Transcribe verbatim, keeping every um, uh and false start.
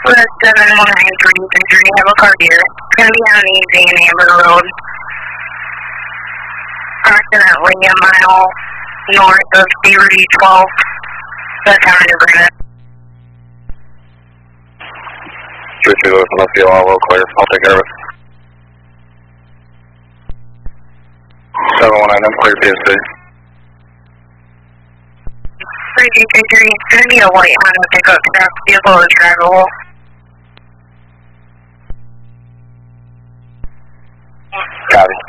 Southwest seven one nine three three three, have a car here. It's going to be on Easy and Amber Road. Approximately a mile north of Liberty twelve. That's how I'm doing it. three two, unless you all will clear. I'll take care of it. seven one nine, I'm clear P S C. three two three three, it's going to be a white Honda pickup truck. Vehicle is drivable. Got it.